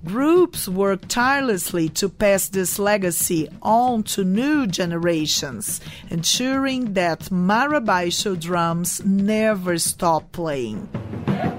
Groups work tirelessly to pass this legacy on to new generations, ensuring that Marabaixo drums never stop playing.